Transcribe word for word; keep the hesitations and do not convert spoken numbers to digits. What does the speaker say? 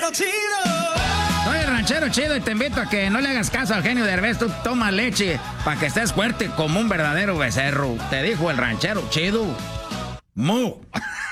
ranchero chido. Soy el ranchero chido y te invito a que no le hagas caso al genio Derbez. Tú toma leche para que estés fuerte como un verdadero becerro. Te dijo el ranchero chido. ¡Mu!